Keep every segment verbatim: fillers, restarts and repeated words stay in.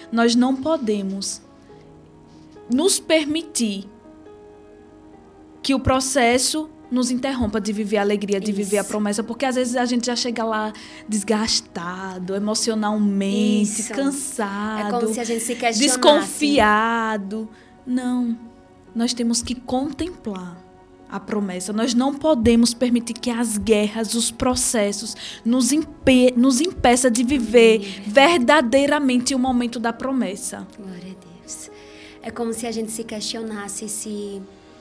nós não podemos nos permitir que o processo nos interrompa de viver a alegria, de Isso. viver a promessa, porque às vezes a gente já chega lá desgastado, emocionalmente, Isso. cansado, é como se a gente se questionasse. Desconfiado. Não, nós temos que contemplar a promessa. Nós não podemos permitir que as guerras, os processos nos, impe- nos impeçam de viver Sim, verdadeiramente o momento da promessa. Glória a Deus. É como se a gente se questionasse se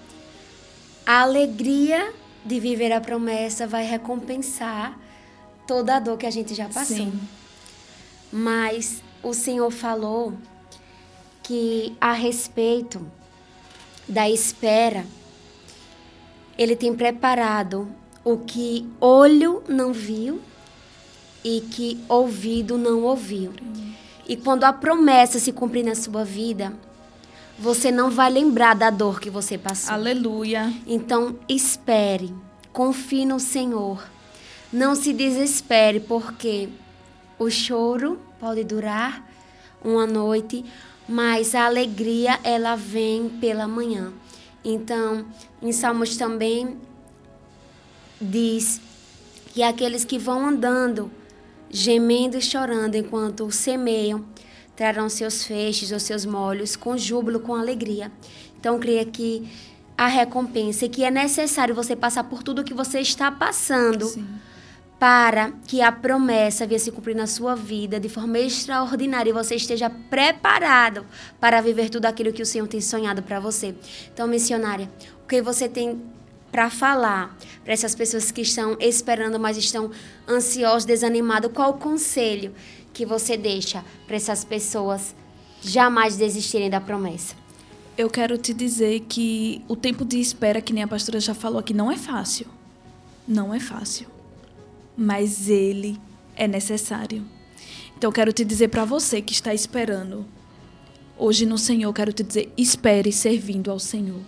a alegria de viver a promessa vai recompensar toda a dor que a gente já passou. Sim. Mas o Senhor falou que a respeito da espera, Ele tem preparado o que olho não viu e que ouvido não ouviu. Hum. E quando a promessa se cumprir na sua vida, você não vai lembrar da dor que você passou. Aleluia. Então, espere, confie no Senhor. Não se desespere, porque o choro pode durar uma noite, mas a alegria, ela vem pela manhã. Então, em Salmos também diz que aqueles que vão andando, gemendo e chorando enquanto semeiam, trarão seus feixes ou seus molhos com júbilo, com alegria. Então, creia que a recompensa, e que é necessário você passar por tudo que você está passando Sim. para que a promessa venha se cumprir na sua vida de forma extraordinária e você esteja preparado para viver tudo aquilo que o Senhor tem sonhado para você. Então, missionária, o que você tem para falar para essas pessoas que estão esperando, mas estão ansiosas, desanimadas? Qual o conselho que você deixa para essas pessoas jamais desistirem da promessa? Eu quero te dizer que o tempo de espera, que nem a pastora já falou aqui, não é fácil. Não é fácil. Mas ele é necessário. Então, eu quero te dizer para você que está esperando, hoje no Senhor, eu quero te dizer, espere servindo ao Senhor.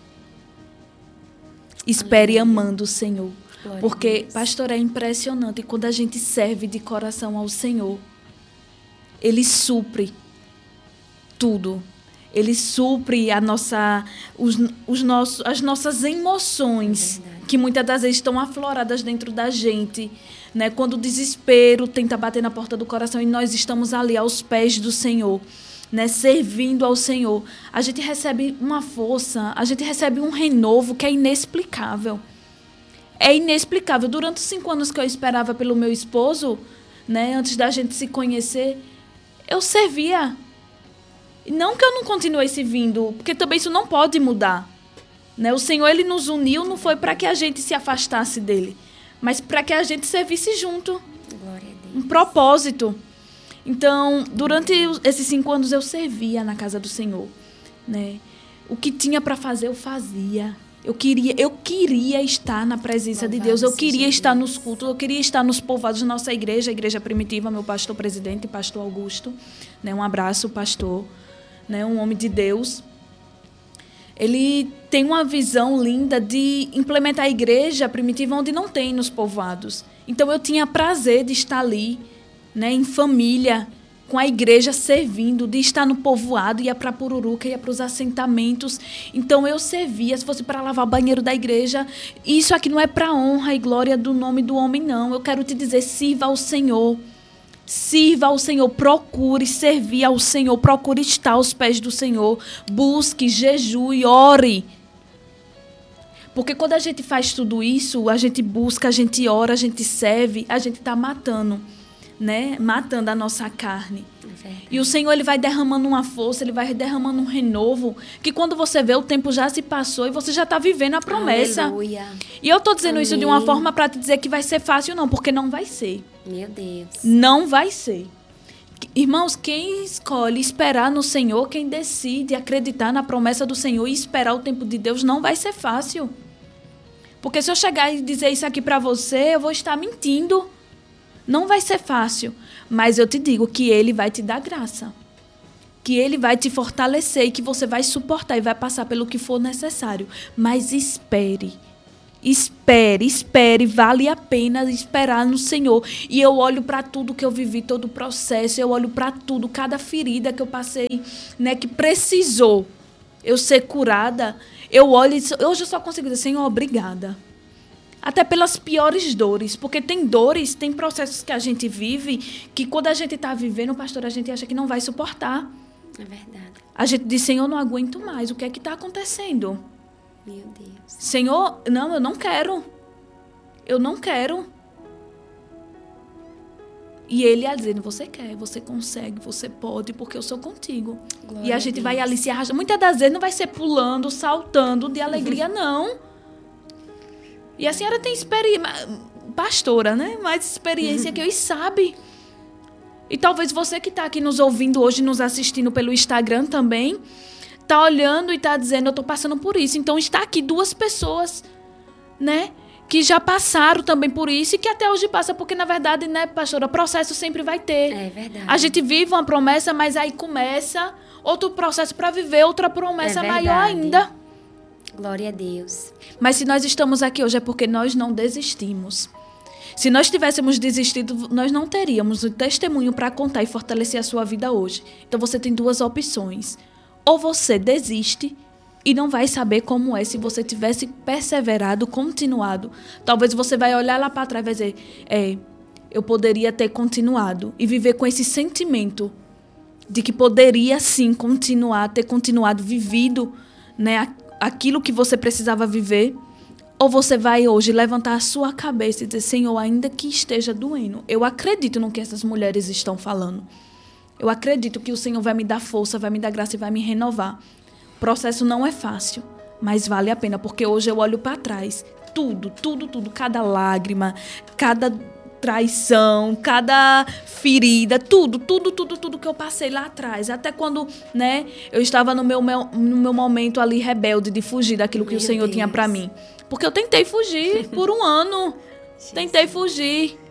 Espere Aleluia. Amando o Senhor. Glória Porque, pastor, é impressionante quando a gente serve de coração ao Senhor. Ele supre tudo. Ele supre a nossa, os, os nossos, as nossas emoções, é que muitas das vezes estão afloradas dentro da gente. Né? Quando o desespero tenta bater na porta do coração e nós estamos ali aos pés do Senhor, né? Servindo ao Senhor, a gente recebe uma força, a gente recebe um renovo que é inexplicável. É inexplicável. Durante os cinco anos que eu esperava pelo meu esposo, né? Antes da gente se conhecer, eu servia. Não que eu não continuei servindo, porque também isso não pode mudar. Né? O Senhor, Ele nos uniu, não foi para que a gente se afastasse dEle, mas para que a gente servisse junto. Glória a Deus. Um propósito. Então, durante esses cinco anos, eu servia na casa do Senhor. Né? O que tinha para fazer, eu fazia. Eu queria, eu queria estar na presença Louvado de Deus, eu queria Deus. estar nos cultos, eu queria estar nos povoados da nossa igreja, a igreja primitiva, meu pastor presidente, pastor Augusto. Né? Um abraço, pastor. Né? Um homem de Deus. Ele tem uma visão linda de implementar a igreja primitiva onde não tem nos povoados. Então, eu tinha prazer de estar ali, né, em família, com a igreja servindo, de estar no povoado, ia para Pururuca, ia para os assentamentos. Então, eu servia, se fosse para lavar o banheiro da igreja. Isso aqui não é para honra e glória do nome do homem, não. Eu quero te dizer, sirva ao Senhor. Sirva ao Senhor, procure servir ao Senhor, procure estar aos pés do Senhor, busque, jejue, ore. Porque quando a gente faz tudo isso, a gente busca, a gente ora, a gente serve, a gente está matando, né? Matando a nossa carne. É. E o Senhor, Ele vai derramando uma força, Ele vai derramando um renovo, que quando você vê, o tempo já se passou e você já está vivendo a promessa. Aleluia. E eu estou dizendo Amém. Isso de uma forma para te dizer que vai ser fácil, não, porque não vai ser. Meu Deus. Não vai ser. Irmãos, quem escolhe esperar no Senhor, quem decide acreditar na promessa do Senhor e esperar o tempo de Deus, não vai ser fácil. Porque se eu chegar e dizer isso aqui para você, eu vou estar mentindo. Não vai ser fácil. Mas eu te digo que Ele vai te dar graça. Que Ele vai te fortalecer e que você vai suportar e vai passar pelo que for necessário. Mas espere. Espere, espere, vale a pena esperar no Senhor. E eu olho para tudo que eu vivi, todo o processo, eu olho para tudo, cada ferida que eu passei, né, que precisou eu ser curada, eu olho e hoje eu só consigo dizer, Senhor, obrigada. Até pelas piores dores, porque tem dores, tem processos que a gente vive, que quando a gente está vivendo, pastor, a gente acha que não vai suportar. É verdade. A gente diz, Senhor, eu não aguento mais, o que é que está acontecendo? Meu Deus. Senhor, não, eu não quero. Eu não quero. E ele ia dizendo, você quer, você consegue, você pode, porque eu sou contigo. Glória e a a gente Deus. vai ali se arrastando. Muitas das vezes não vai ser pulando, saltando de alegria, não. E a senhora tem experiência, pastora, né? Mais experiência que eu e sabe. E talvez você que está aqui nos ouvindo hoje, nos assistindo pelo Instagram também, tá olhando e tá dizendo, eu tô passando por isso. Então, está aqui duas pessoas, né, que já passaram também por isso e que até hoje passa, porque, na verdade, né, pastora, processo sempre vai ter. É verdade. A gente vive uma promessa, mas aí começa outro processo para viver outra promessa É maior verdade. ainda. Glória a Deus. Mas se nós estamos aqui hoje é porque nós não desistimos. Se nós tivéssemos desistido, nós não teríamos o testemunho para contar e fortalecer a sua vida hoje. Então, você tem duas opções. Ou você desiste e não vai saber como é se você tivesse perseverado, continuado. Talvez você vai olhar lá para trás e vai dizer, é, eu poderia ter continuado. E viver com esse sentimento de que poderia sim continuar, ter continuado, vivido, né, aquilo que você precisava viver. Ou você vai hoje levantar a sua cabeça e dizer, Senhor, ainda que esteja doendo, eu acredito no que essas mulheres estão falando. Eu acredito que o Senhor vai me dar força, vai me dar graça e vai me renovar. O processo não é fácil, mas vale a pena, porque hoje eu olho para trás. Tudo, tudo, tudo. Cada lágrima, cada traição, cada ferida, tudo, tudo, tudo, tudo que eu passei lá atrás. Até quando, né, eu estava no meu, meu, no meu momento ali rebelde de fugir daquilo que Meu o Senhor Deus. tinha para mim. Porque eu tentei fugir por um ano. Tentei fugir.